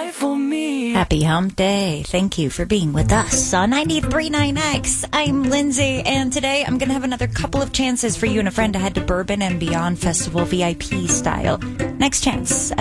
life for me. Happy Hump Day. Thank you for being with us on 93.9 X. I'm Lindsay, and today I'm going to have another couple of chances for you and a friend to head to Bourbon and Beyond Festival VIP style. Next chance at